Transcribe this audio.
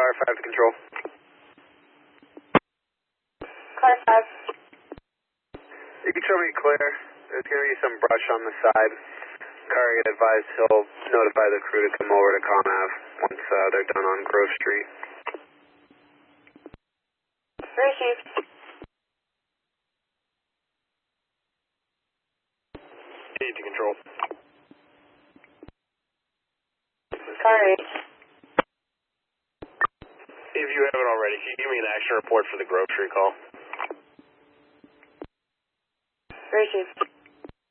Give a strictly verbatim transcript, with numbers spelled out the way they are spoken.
Car five to control. Car five. You can show me Claire. There's going to be some brush on the side. Car get advised he'll notify the crew to come over to ComAv once uh, they're done on Grove Street. Received. Need to control. Car eight. If you haven't already, can you give me an action report for the Grove Street call? Received.